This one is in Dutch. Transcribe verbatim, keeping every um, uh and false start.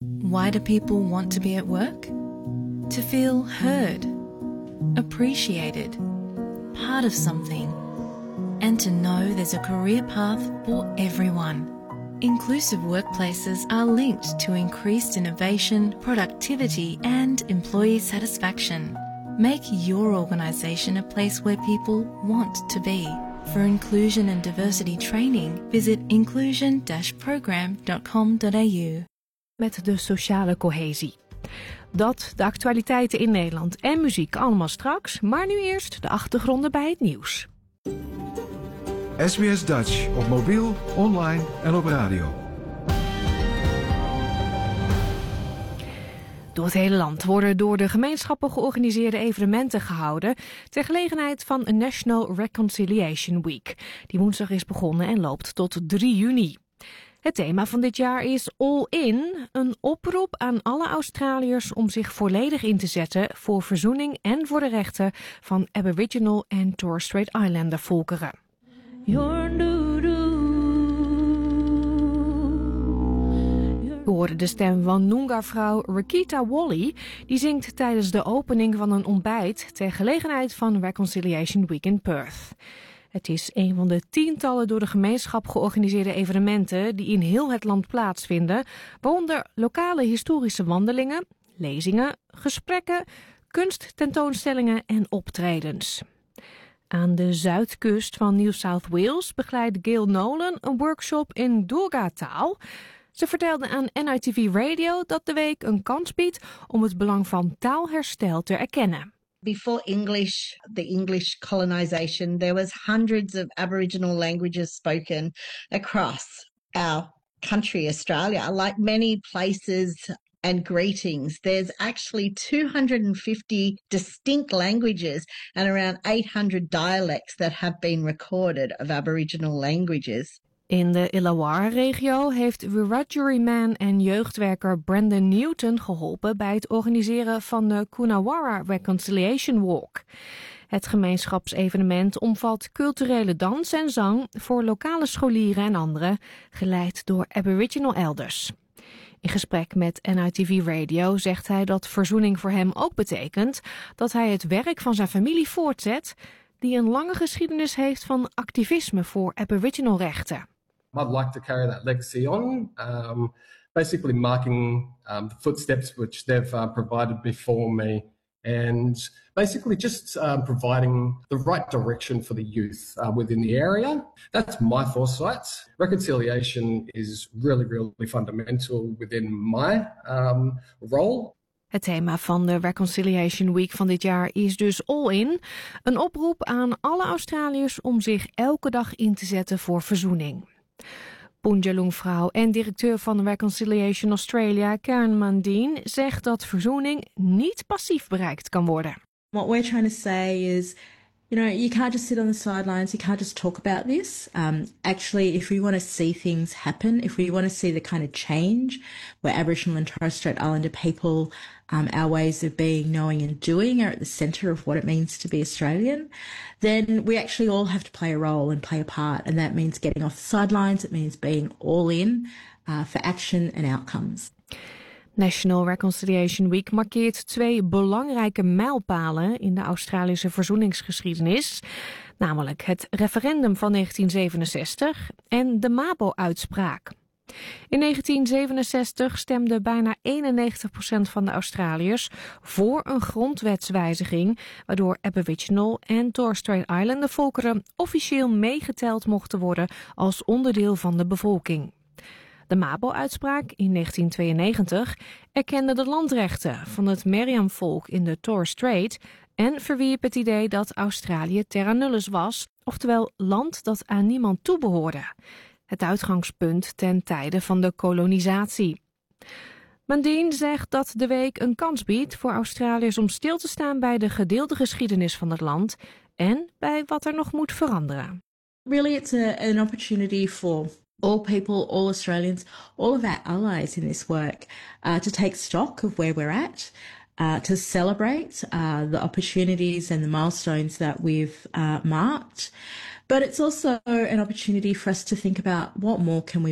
Why do people want to be at work? To feel heard, appreciated, part of something, and to know there's a career path for everyone. Inclusive workplaces are linked to increased innovation, productivity, and employee satisfaction. Make your organisation a place where people want to be. For inclusion and diversity training, visit inclusion dash program dot com dot a u. Met de sociale cohesie. Dat, de actualiteiten in Nederland en muziek allemaal straks, maar nu eerst de achtergronden bij het nieuws. S B S Dutch op mobiel, online en op radio. Door het hele land worden door de gemeenschappen georganiseerde evenementen gehouden ter gelegenheid van een National Reconciliation Week. Die woensdag is begonnen en loopt tot drie juni. Het thema van dit jaar is All In, een oproep aan alle Australiërs om zich volledig in te zetten voor verzoening en voor de rechten van Aboriginal en Torres Strait Islander volkeren. We hoorden de stem van Noongar-vrouw Rakita Wally. Die zingt tijdens de opening van een ontbijt ter gelegenheid van Reconciliation Week in Perth. Het is een van de tientallen door de gemeenschap georganiseerde evenementen die in heel het land plaatsvinden, waaronder lokale historische wandelingen, lezingen, gesprekken, kunsttentoonstellingen en optredens. Aan de zuidkust van New South Wales begeleidt Gail Nolan een workshop in Doorga-taal. Ze vertelde aan N I T V Radio dat de week een kans biedt om het belang van taalherstel te erkennen. Before English, the English colonization, there was hundreds of Aboriginal languages spoken across our country, Australia. Like many places and greetings, there's actually two hundred fifty distinct languages and around eight hundred dialects that have been recorded of Aboriginal languages. In de Illawarra-regio heeft Wiradjuri man en jeugdwerker Brandon Newton geholpen bij het organiseren van de Coonawarra Reconciliation Walk. Het gemeenschapsevenement omvat culturele dans en zang voor lokale scholieren en anderen, geleid door Aboriginal elders. In gesprek met N I T V Radio zegt hij dat verzoening voor hem ook betekent dat hij het werk van zijn familie voortzet, die een lange geschiedenis heeft van activisme voor Aboriginal rechten. I'd like to carry that legacy on, um, basically marking um, the footsteps which they've uh, provided before me and basically just um, providing the right direction for the youth uh, within the area. That's my foresight. Reconciliation is really, really fundamental within my um, role. Het thema van de Reconciliation Week van dit jaar is dus All In. Een oproep aan alle Australiërs om zich elke dag in te zetten voor verzoening. Boonjalung-vrouw en directeur van Reconciliation Australia, Karen Mundine, zegt dat verzoening niet passief bereikt kan worden. What we're trying to say is, you know, you can't just sit on the sidelines, you can't just talk about this. Um, actually, if we want to see things happen, if we want to see the kind of change where Aboriginal and Torres Strait Islander people, um, our ways of being, knowing and doing are at the centre of what it means to be Australian, then we actually all have to play a role and play a part. And that means getting off the sidelines, it means being all in uh, for action and outcomes. National Reconciliation Week markeert twee belangrijke mijlpalen in de Australische verzoeningsgeschiedenis, namelijk het referendum van negentien zevenenzestig en de Mabo-uitspraak. In negentien zevenenzestig stemde bijna eenennegentig procent van de Australiërs voor een grondwetswijziging, waardoor Aboriginal en Torres Strait Islander volkeren officieel meegeteld mochten worden als onderdeel van de bevolking. De Mabo-uitspraak in negentien tweeënnegentig erkende de landrechten van het Meriam-volk in de Torres Strait en verwierp het idee dat Australië terra nullius was, oftewel land dat aan niemand toebehoorde. Het uitgangspunt ten tijde van de kolonisatie. Mundine zegt dat de week een kans biedt voor Australiërs om stil te staan bij de gedeelde geschiedenis van het land en bij wat er nog moet veranderen. Really, it's a, an opportunity for all people, all Australians, all of our allies in this work uh, to take stock of where we're at, uh, to celebrate uh, the opportunities and the milestones that we've uh, marked. But it's also an opportunity for us to think about what more can we